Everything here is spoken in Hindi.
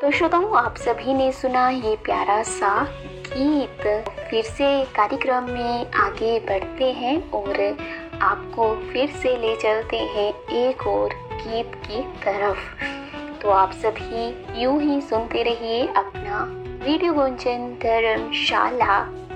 तो श्रोताओं, आप सभी ने सुना ये प्यारा सा गीत। फिर से कार्यक्रम में आगे बढ़ते हैं और आपको फिर से ले चलते हैं एक और गीत की तरफ। तो आप सभी यूं ही सुनते रहिए अपना रेडियो गुंजन धर्मशाला।